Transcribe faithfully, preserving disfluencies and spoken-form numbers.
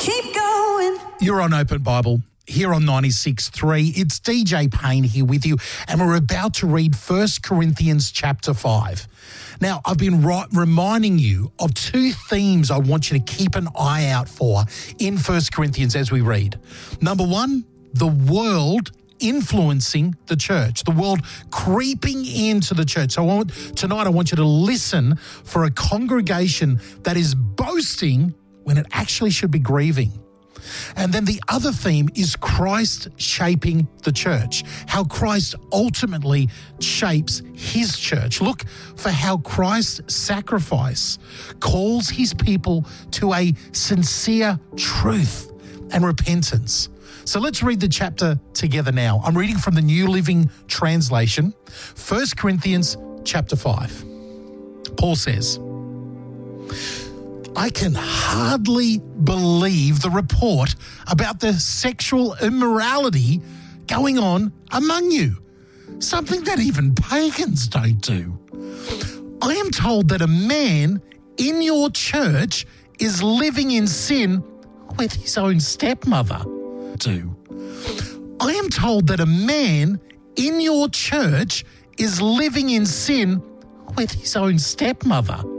keep going. You're on Open Bible here on ninety-six point three. It's D J Payne here with you, and we're about to read First Corinthians chapter five. Now, I've been right, reminding you of two themes I want you to keep an eye out for in First Corinthians as we read. Number one, the world influencing the church, the world creeping into the church. So I want, tonight I want you to listen for a congregation that is boasting when it actually should be grieving. And then the other theme is Christ shaping the church, how Christ ultimately shapes his church. Look for how Christ's sacrifice calls his people to a sincere truth and repentance. So let's read the chapter together now. I'm reading from the New Living Translation, First Corinthians chapter five. Paul says, I can hardly believe the report about the sexual immorality going on among you, something that even pagans don't do. I am told that a man in your church is living in sin with his own stepmother. Do. I am told that a man in your church is living in sin with his own stepmother.